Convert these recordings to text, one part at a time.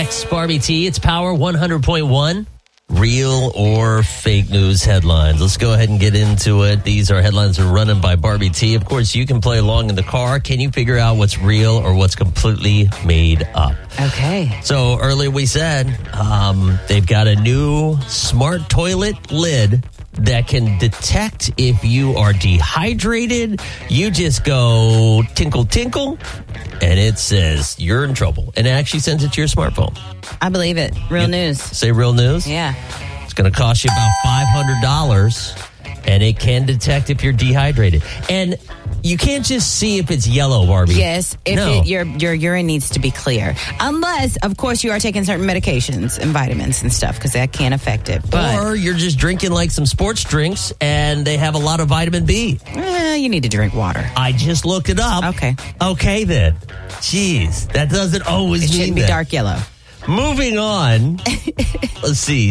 next. Barbie T, it's Power 100.1. Real or fake news headlines. Let's go ahead and get into it. These are headlines that are running by Barbie T. Of course, you can play along in the car. Can you figure out what's real or what's completely made up? Okay. So earlier we said they've got a new smart toilet lid that can detect if you are dehydrated. You just go tinkle, tinkle, and it says you're in trouble. And it actually sends it to your smartphone. I believe it. Real news. Say real news? Yeah. It's going to cost you about $500, and it can detect if you're dehydrated. And you can't just see if it's yellow, Barbie. Yes, if your urine needs to be clear. Unless, of course, you are taking certain medications and vitamins and stuff, because that can affect it. But, or you're just drinking like some sports drinks, and they have a lot of vitamin B. You need to drink water. I just looked it up. Okay. Okay, then. Jeez, that doesn't always mean It shouldn't be that. dark yellow. Moving on, let's see.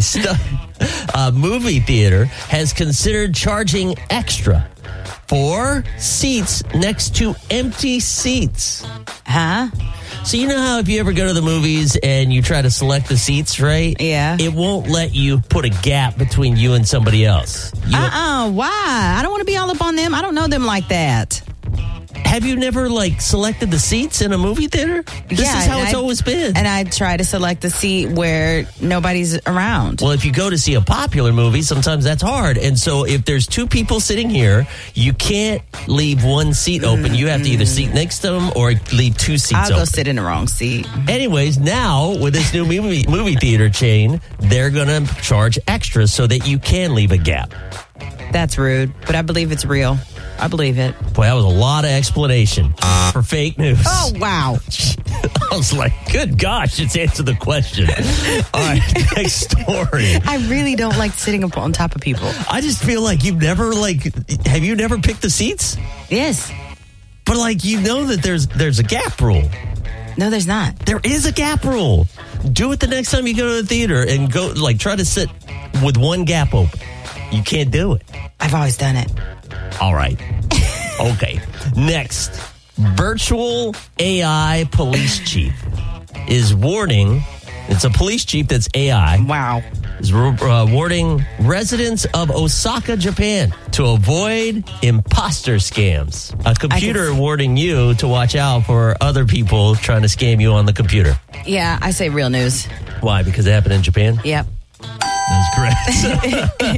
Movie theater has considered charging extra for seats next to empty seats. Huh? So you know how if you ever go to the movies and you try to select the seats, right? Yeah. It won't let you put a gap between you and somebody else. Why? I don't want to be all up on them. I don't know them like that. Have you never, selected the seats in a movie theater? This is how it's always been. And I try to select a seat where nobody's around. Well, if you go to see a popular movie, sometimes that's hard. And so if there's two people sitting here, you can't leave one seat open. You have to either seat next to them or leave two seats I'll open. go sit in the wrong seat. Anyways, now with this new movie theater chain, they're going to charge extra so that you can leave a gap. That's rude, but I believe it's real. I believe it. Boy, that was a lot of explanation for fake news. Oh, wow. I was like, good gosh, it's answered the question. All right, next story. I really don't like sitting up on top of people. I just feel like have you never picked the seats? Yes. But that there's a gap rule. No, there's not. There is a gap rule. Do it the next time you go to the theater and go try to sit with one gap open. You can't do it. I've always done it. All right. Okay. Next, virtual AI police chief is warning. It's a police chief that's AI. Wow. Is warning residents of Osaka, Japan, to avoid imposter scams. A computer warning you to watch out for other people trying to scam you on the computer. Yeah, I say real news. Why? Because it happened in Japan? Yep. That's correct.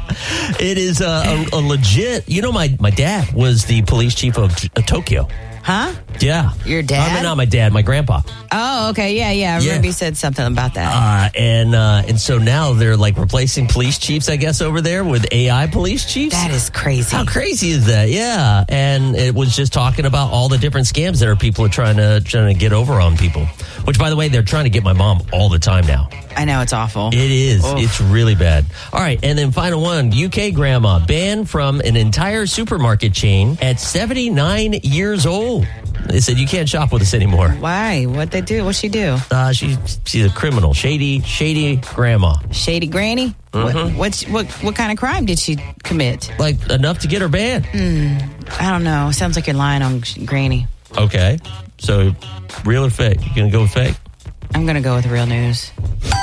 It is a legit. You know, my dad was the police chief of Tokyo. Huh? Yeah. Your dad? I mean, not my dad, my grandpa. Oh, okay. Yeah. I remember you said something about that. And so now they're replacing police chiefs, I guess, over there with AI police chiefs. That is crazy. How crazy is that? Yeah. And it was just talking about all the different scams that people are trying to get over on people. Which, by the way, they're trying to get my mom all the time now. I know, it's awful. It is. Oof. It's really bad. All right. And then final one, UK grandma banned from an entire supermarket chain at 79 years old. They said, you can't shop with us anymore. Why? What'd they do? What'd she do? She's a criminal. Shady grandma. Shady granny? Mm-hmm. What kind of crime did she commit? Enough to get her banned. I don't know. Sounds like you're lying on granny. Okay. So, real or fake? You gonna go with fake? I'm gonna go with real news.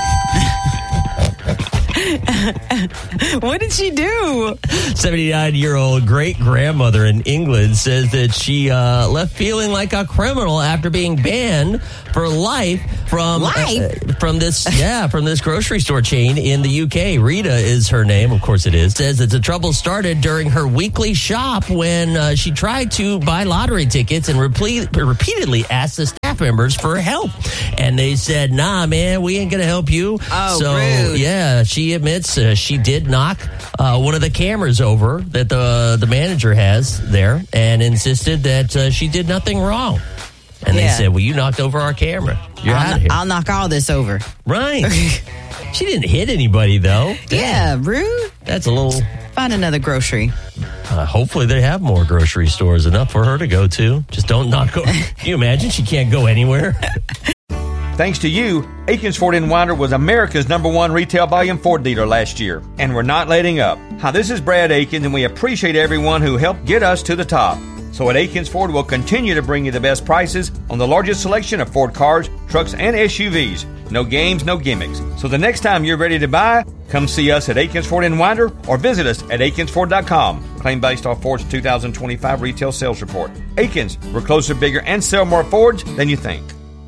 What did she do? 79-year-old great-grandmother in England says that she left feeling like a criminal after being banned for life from this grocery store chain in the UK. Rita is her name, of course it is. Says that the trouble started during her weekly shop when she tried to buy lottery tickets and repeatedly asked the staff members for help. And they said, nah, man, we ain't gonna help you. Oh, so, rude. Yeah, she admits she did knock one of the cameras over that the manager has there and insisted that she did nothing wrong. And they said, well, you knocked over our camera. You're out of here. I'll knock all this over. Right. She didn't hit anybody, though. Yeah, rude. That's a little... Find another grocery. Hopefully they have more grocery stores, enough for her to go to. Just don't knock over. Can you imagine? She can't go anywhere. Thanks to you, Aikens Ford in Winder was America's #1 retail volume Ford dealer last year, and we're not letting up. Hi, this is Brad Aikens, and we appreciate everyone who helped get us to the top. So at Aikens Ford, we'll continue to bring you the best prices on the largest selection of Ford cars, trucks, and SUVs. no games, no gimmicks. So the next time you're ready to buy, come see us at Aikens Ford in Winder or visit us at AikensFord.com. Claim based off Ford's 2025 retail sales report. Aikens, we're closer, bigger, and sell more Fords than you think.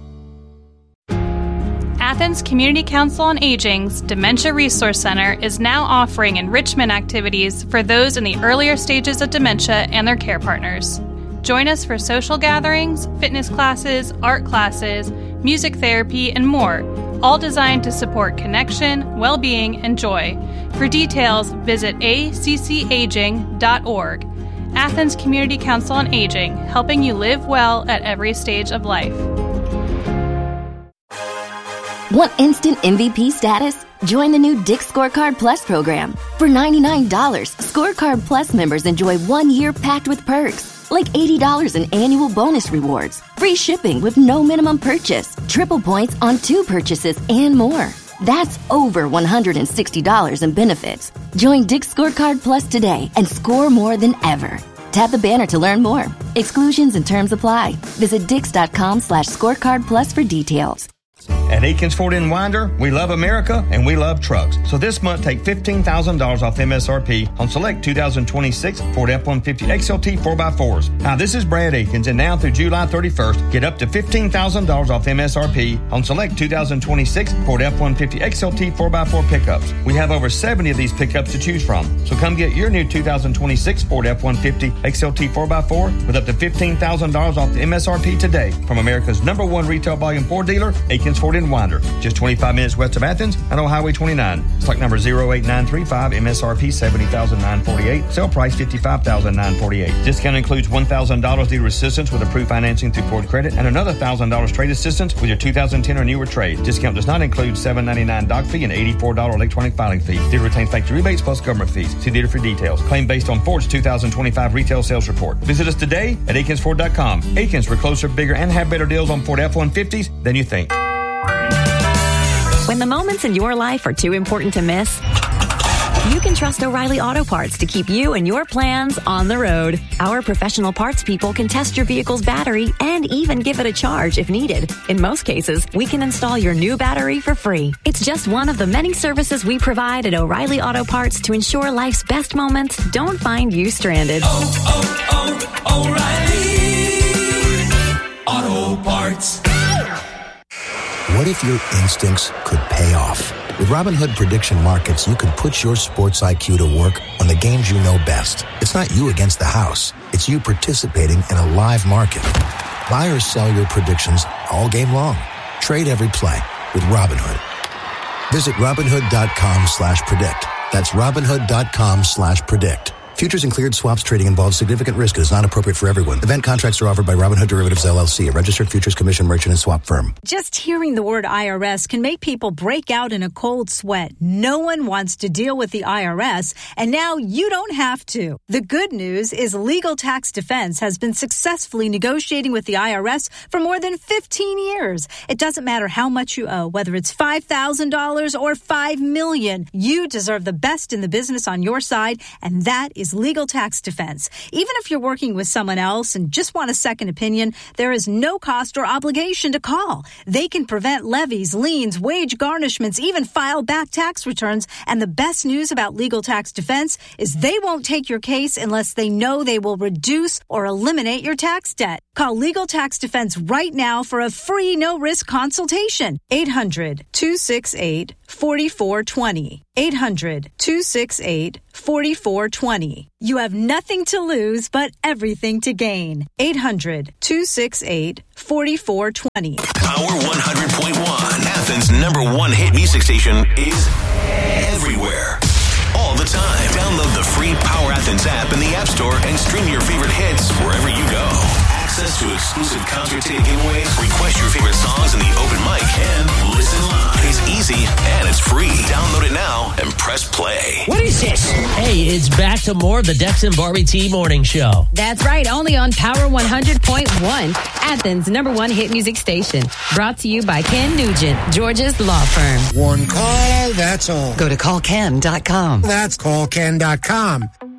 Athens Community Council on Aging's Dementia Resource Center is now offering enrichment activities for those in the earlier stages of dementia and their care partners. Join us for social gatherings, fitness classes, art classes, music therapy, and more, all designed to support connection, well-being, and joy. For details, visit accaging.org. Athens Community Council on Aging, helping you live well at every stage of life. Want instant MVP status? Join the new Dick's Scorecard Plus program. For $99, Scorecard Plus members enjoy 1 year packed with perks, like $80 in annual bonus rewards, free shipping with no minimum purchase, triple points on 2 purchases, and more. That's over $160 in benefits. Join Dick's Scorecard Plus today and score more than ever. Tap the banner to learn more. Exclusions and terms apply. Visit Dix.com/scorecard plus for details. At Aikens Ford in Winder, we love America and we love trucks. So this month, take $15,000 off MSRP on select 2026 Ford F-150 XLT 4x4s. Now, this is Brad Aikens, and now through July 31st, get up to $15,000 off MSRP on select 2026 Ford F-150 XLT 4x4 pickups. We have over 70 of these pickups to choose from. So come get your new 2026 Ford F-150 XLT 4x4 with up to $15,000 off the MSRP today from America's #1 retail volume Ford dealer, Aikens Ford in Winder, just 25 minutes west of Athens and on Highway 29. Stock number 08935, MSRP $70,948, sale price $55,948. Discount includes $1,000 dealer assistance with approved financing through Ford Credit and another $1,000 trade assistance with your 2010 or newer trade. Discount does not include $7.99 doc fee and $84 electronic filing fee. Dealer retains factory rebates plus government fees. See dealer for details. Claim based on Ford's 2025 retail sales report. Visit us today at AikensFord.com. Aikens, we're closer, bigger, and have better deals on Ford F-150s than you think. When the moments in your life are too important to miss, you can trust O'Reilly Auto Parts to keep you and your plans on the road. Our professional parts people can test your vehicle's battery and even give it a charge if needed. In most cases, we can install your new battery for free. It's just one of the many services we provide at O'Reilly Auto Parts to ensure life's best moments don't find you stranded. O'Reilly Auto Parts. What if your instincts could pay off? With Robinhood Prediction Markets, you could put your sports IQ to work on the games you know best. It's not you against the house. It's you participating in a live market. Buy or sell your predictions all game long. Trade every play with Robinhood. Visit Robinhood.com/predict. That's Robinhood.com/predict. Futures and cleared swaps trading involves significant risk and is not appropriate for everyone. Event contracts are offered by Robinhood Derivatives LLC, a registered futures commission merchant and swap firm. Just hearing the word IRS can make people break out in a cold sweat. No one wants to deal with the IRS, and now you don't have to. The good news is Legal Tax Defense has been successfully negotiating with the IRS for more than 15 years. It doesn't matter how much you owe, whether it's $5,000 or $5 million. You deserve the best in the business on your side, and that is Legal Tax Defense. Even if you're working with someone else and just want a second opinion, there is no cost or obligation to call. They can prevent levies, liens, wage garnishments, even file back tax returns. And the best news about Legal Tax Defense is they won't take your case unless they know they will reduce or eliminate your tax debt. Call Legal Tax Defense right now for a free no-risk consultation. 800-268-4420. 800-268-4420. You have nothing to lose but everything to gain. 800-268-4420. Power 100.1, Athens' #1 hit music station, is everywhere. All the time. Download the free Power Athens app in the App Store and stream your favorite hits wherever you go. Access to exclusive concert ticket giveaways, request your favorite songs in the open mic, and listen live. It's easy and it's free. Download it now and press play. What is this? Hey, it's back to more of the Dex and Barbie T Morning Show. That's right, only on Power 100.1, Athens' #1 hit music station. Brought to you by Ken Nugent, Georgia's law firm. One call, that's all. Go to callken.com. That's callken.com.